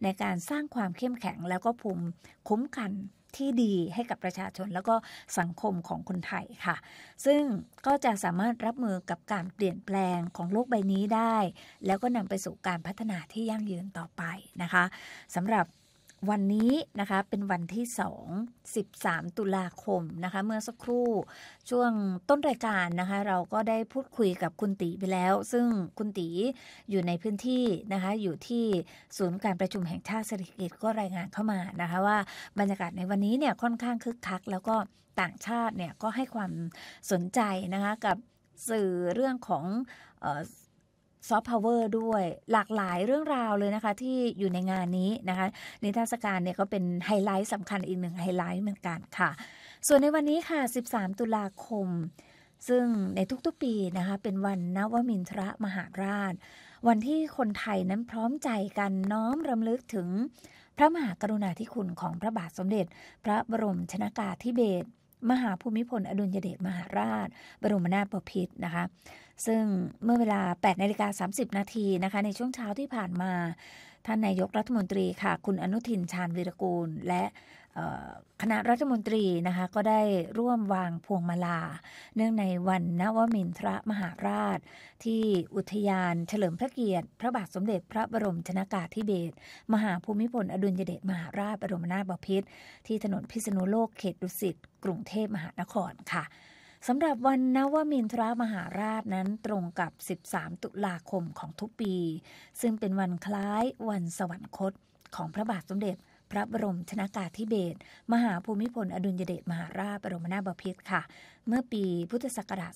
ในการสร้างความเข้มแข็งแล้วก็ภูมิคุ้มกันที่ดีให้กับประชาชนแล้วก็สังคมของคนไทยค่ะซึ่งก็จะสามารถรับมือกับการเปลี่ยนแปลงของโลกใบนี้ได้แล้วก็นำไปสู่การพัฒนาที่ยั่งยืนต่อไปนะคะสำหรับวันนี้นะคะเป็นวันที่13ตุลาคมนะคะเมื่อสักครู่ช่วงต้นรายการนะคะเราก็ได้พูดคุยกับคุณตีไปแล้วซึ่งคุณตีอยู่ในพื้นที่นะคะอยู่ที่ศูนย์การประชุมแห่งชาติเศรษฐกิจก็รายงานเข้ามานะคะว่าบรรยากาศในวันนี้เนี่ยค่อนข้างคึกคักแล้วก็ต่างชาติเนี่ยก็ให้ความสนใจนะคะกับสื่อเรื่องของซอฟต์พาวเวอร์ด้วยหลากหลายเรื่องราวเลยนะคะที่อยู่ในงานนี้นะคะนิทรรศการเนี่ยก็เป็นไฮไลท์สำคัญอีกหนึ่งไฮไลท์เหมือนกันค่ะส่วนในวันนี้ค่ะ13ตุลาคมซึ่งในทุกๆปีนะคะเป็นวันนวมินทรมหาราชวันที่คนไทยนั้นพร้อมใจกันน้อมรำลึกถึงพระมหากรุณาธิคุณของพระบาทสมเด็จพระบรมชนกาธิเบศรมหาภูมิพลอดุลยเดชมหาราชบรมนาถบพิตรนะคะซึ่งเมื่อเวลา 8:30 น.นะคะในช่วงเช้าที่ผ่านมาท่านนายกรัฐมนตรีค่ะคุณอนุทินชาญวีรกูลและคณะรัฐมนตรีนะคะก็ได้ร่วมวางพวงมาลาเนื่องในวันนวมินทรมหาราชที่อุทยานเฉลิมพระเกียรติพระบาทสมเด็จพระบรมชนกาธิเบศรมหาภูมิพลอดุลยเดชมหาราชบรมนาถบพิตรที่ถนนพิษณุโลกเขตดุสิตกรุงเทพมหานครค่ะสำหรับวันนวมินทรมหาราชนั้นตรงกับ13ตุลาคมของทุกปีซึ่งเป็นวันคล้ายวันสวรรคตของพระบาทสมเด็จพระบรมชนกาธิเบศรมหาภูมิพลอดุลยเดชมหาราชบรมนาถบพิตรค่ะเมื่อปีพุทธศักราช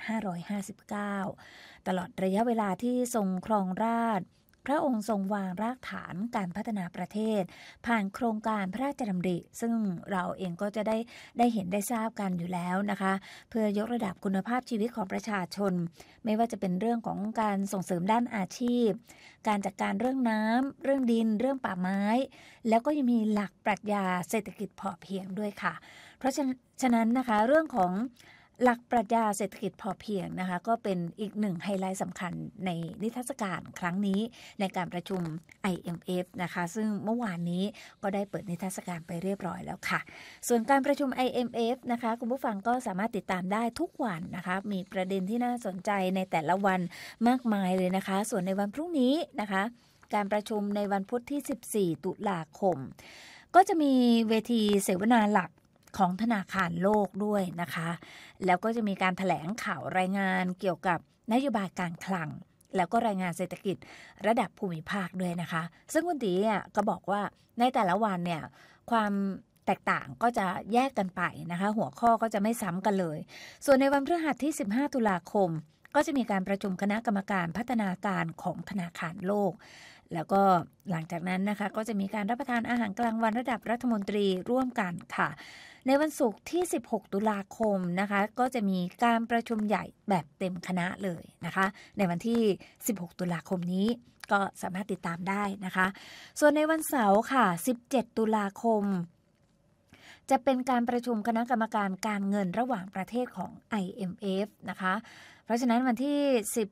2559 ตลอดระยะเวลาที่ทรงครองราชย์พระองค์ทรงวางรากฐานการพัฒนาประเทศผ่านโครงการพระราชดำริซึ่งเราเองก็จะได้เห็นได้ทราบกันอยู่แล้วนะคะเพื่อยกระดับคุณภาพชีวิตของประชาชนไม่ว่าจะเป็นเรื่องของการส่งเสริมด้านอาชีพการจัดการเรื่องน้ำเรื่องดินเรื่องป่าไม้แล้วก็ยังมีหลักปรัชญาเศรษฐกิจพอเพียงด้วยค่ะเพราะฉะนั้นนะคะเรื่องของหลักปรัชญาเศรษฐกิจพอเพียงนะคะก็เป็นอีกหนึ่งไฮไลท์สำคัญในนิทรรศการครั้งนี้ในการประชุม IMF นะคะซึ่งเมื่อวานนี้ก็ได้เปิดนิทรรศการไปเรียบร้อยแล้วค่ะส่วนการประชุม IMF นะคะคุณผู้ฟังก็สามารถติดตามได้ทุกวันนะคะมีประเด็นที่น่าสนใจในแต่ละวันมากมายเลยนะคะส่วนในวันพรุ่งนี้นะคะการประชุมในวันพุธที่14ตุลาคมก็จะมีเวทีเสวนาหลักของธนาคารโลกด้วยนะคะแล้วก็จะมีการแถลงข่าวรายงานเกี่ยวกับนโยบายการคลังแล้วก็รายงานเศรษฐกิจระดับภูมิภาคด้วยนะคะซึ่งคุณตีก็บอกว่าในแต่ละวันเนี่ยความแตกต่างก็จะแยกกันไปนะคะหัวข้อก็จะไม่ซ้ำกันเลยส่วนในวันพฤหัสที่15ตุลาคมก็จะมีการประชุมคณะกรรมการพัฒนาการของธนาคารโลกแล้วก็หลังจากนั้นนะคะก็จะมีการรับประทานอาหารกลางวันระดับรัฐมนตรีร่วมกันค่ะในวันศุกร์ที่16ตุลาคมนะคะก็จะมีการประชุมใหญ่แบบเต็มคณะเลยนะคะในวันที่16ตุลาคมนี้ก็สามารถติดตามได้นะคะส่วนในวันเสาร์ค่ะ17ตุลาคมจะเป็นการประชุมคณะกรรมการการเงินระหว่างประเทศของ IMF นะคะเพราะฉะนั้นวันที่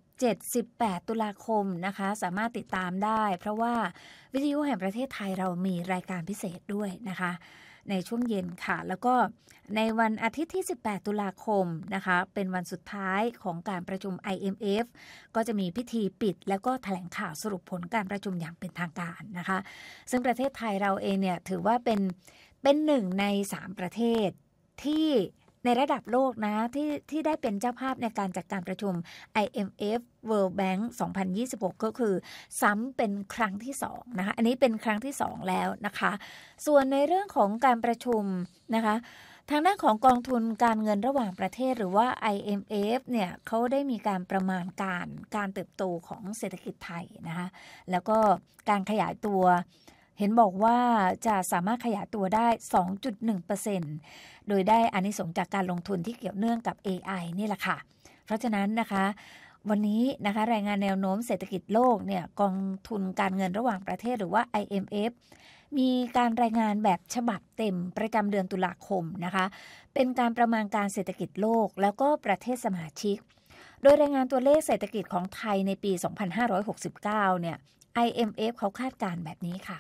17-18ตุลาคมนะคะสามารถติดตามได้เพราะว่าวิทยุแห่งประเทศไทยเรามีรายการพิเศษด้วยนะคะในช่วงเย็นค่ะแล้วก็ในวันอาทิตย์ที่18ตุลาคมนะคะเป็นวันสุดท้ายของการประชุม IMF ก็จะมีพิธีปิดแล้วก็แถลงข่าวสรุปผลการประชุมอย่างเป็นทางการนะคะซึ่งประเทศไทยเราเองเนี่ยถือว่าเป็นหนึ่งใน3ประเทศที่ในระดับโลกนะที่ได้เป็นเจ้าภาพในการจัดการประชุม IMF World Bank 2026 ก็คือซ้ำเป็นครั้งที่2นะคะอันนี้เป็นครั้งที่2แล้วนะคะส่วนในเรื่องของการประชุมนะคะทางด้านของกองทุนการเงินระหว่างประเทศหรือว่า IMF เนี่ยเขาได้มีการประมาณการเติบโตของเศรษฐกิจไทยนะคะแล้วก็การขยายตัวเห็นบอกว่าจะสามารถขยายตัวได้ 2.1% โดยได้อานิสงส์จากการลงทุนที่เกี่ยวเนื่องกับ AI นี่แหละค่ะเพราะฉะนั้นนะคะวันนี้นะคะรายงานแนวโน้มเศรษฐกิจโลกเนี่ยกองทุนการเงินระหว่างประเทศหรือว่า IMF มีการรายงานแบบฉบับเต็มประจำเดือนตุลาคมนะคะเป็นการประมาณการเศรษฐกิจโลกแล้วก็ประเทศสมาชิกโดยรายงานตัวเลขเศรษฐกิจของไทยในปี 2569 เนี่ย IMF เขาคาดการณ์แบบนี้ค่ะ